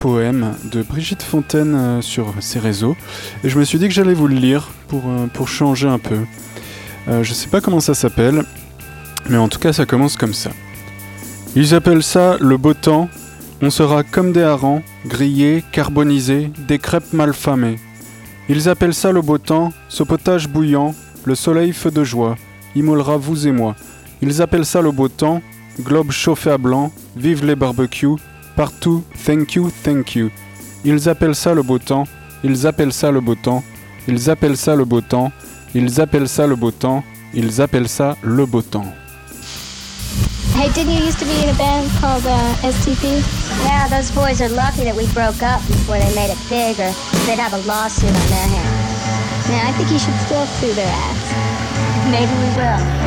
poème de Brigitte Fontaine sur ses réseaux et je me suis dit que j'allais vous le lire pour changer un peu. Je sais pas comment ça s'appelle, mais en tout cas ça commence comme ça. Ils appellent ça le beau temps, on sera comme des harengs, grillés, carbonisés, des crêpes mal famées. Ils appellent ça le beau temps, ce potage bouillant, le soleil feu de joie, immolera vous et moi. Ils appellent ça le beau temps, globe chauffé à blanc, vive les barbecues, partout, thank you, thank you. Ils appellent ça le beau temps, ils appellent ça le beau temps, ils appellent ça le beau temps, ils appellent ça le beau temps, ils appellent ça le beau temps. Hey, didn't you used to be in a band called STP? Yeah, those boys are lucky that we broke up before they made it big, or they'd have a lawsuit on their hands. Yeah, I think you should still sue their ass. Maybe we will.